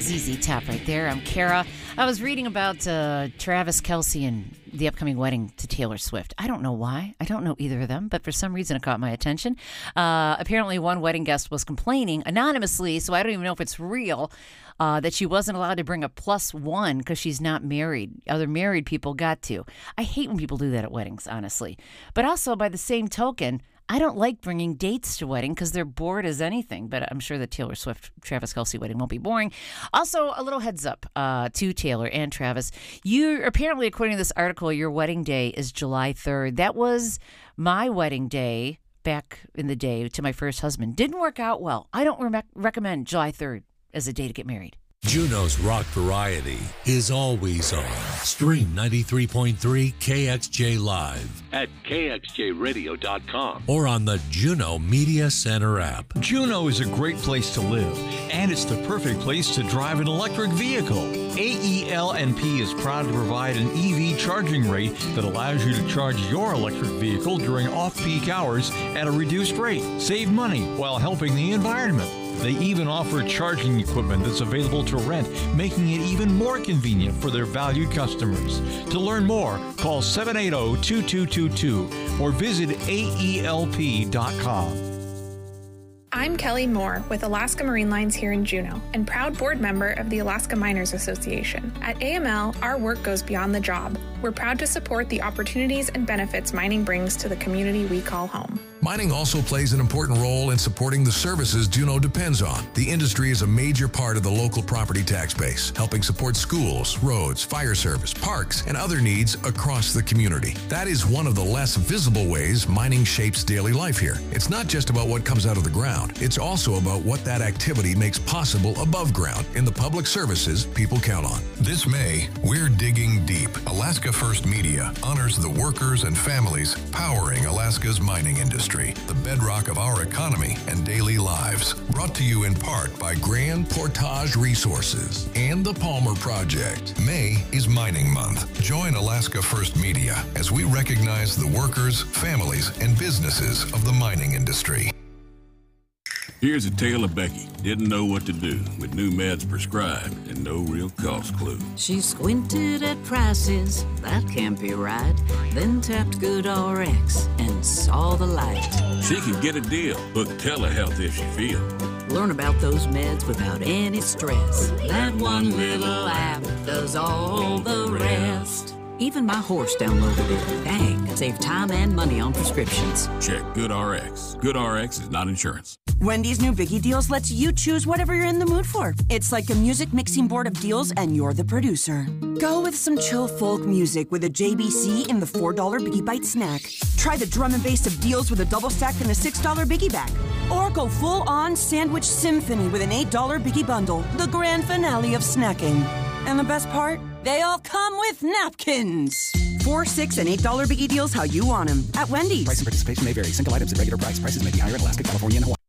ZZ Top right there. I'm Kara. I was reading about Travis Kelce and the upcoming wedding to Taylor Swift. I don't know why. I don't know either of them, but for some reason it caught my attention. Apparently one wedding guest was complaining anonymously, so I don't even know if it's real, that she wasn't allowed to bring a +1 because she's not married. Other married people got to. I hate when people do that at weddings, honestly. But also, by the same token, I don't like bringing dates to wedding because they're bored as anything, but I'm sure the Taylor Swift Travis Kelce wedding won't be boring. Also, a little heads up to Taylor and Travis. You apparently, according to this article, your wedding day is July 3rd. That was my wedding day back in the day to my first husband. Didn't work out well. I don't recommend July 3rd as a day to get married. Juno's Rock Variety is always on. Stream 93.3 KXJ Live at kxjradio.com or on the Juno Media Center app. Juno is a great place to live, and it's the perfect place to drive an electric vehicle. AEL&P is proud to provide an EV charging rate that allows you to charge your electric vehicle during off-peak hours at a reduced rate. Save money while helping the environment. They even offer charging equipment that's available to rent, making it even more convenient for their valued customers. To learn more, call 780-2222 or visit aelp.com. I'm Kelly Moore with Alaska Marine Lines here in Juneau and proud board member of the Alaska Miners Association. At AML, our work goes beyond the job. We're proud to support the opportunities and benefits mining brings to the community we call home. Mining also plays an important role in supporting the services Juneau depends on. The industry is a major part of the local property tax base, helping support schools, roads, fire service, parks, and other needs across the community. That is one of the less visible ways mining shapes daily life here. It's not just about what comes out of the ground. It's also about what that activity makes possible above ground in the public services people count on. This May, we're digging deep. Alaska First Media honors the workers and families powering Alaska's mining industry, the bedrock of our economy and daily lives. Brought to you in part by Grand Portage Resources and the Palmer Project. May is Mining Month. Join Alaska First Media as we recognize the workers, families, and businesses of the mining industry. Here's a tale of Becky. Didn't know what to do with new meds prescribed and no real cost clue. She squinted at prices, that can't be right. Then tapped GoodRx and saw the light. She can get a deal. Book telehealth if she feels. Learn about those meds without any stress. That one little app does all the rest. Even my horse downloaded it. Dang, save time and money on prescriptions. Check GoodRx. GoodRx is not insurance. Wendy's new Biggie Deals lets you choose whatever you're in the mood for. It's like a music mixing board of deals, and you're the producer. Go with some chill folk music with a JBC in the $4 Biggie Bite snack. Try the drum and bass of deals with a double stack and a $6 Biggie bag. Or go full-on sandwich symphony with an $8 Biggie bundle, the grand finale of snacking. And the best part? They all come with napkins. $4, $6, and $8 Biggie Deals how you want them at Wendy's. Price and participation may vary. Single items at regular price. Prices may be higher in Alaska, California, and Hawaii.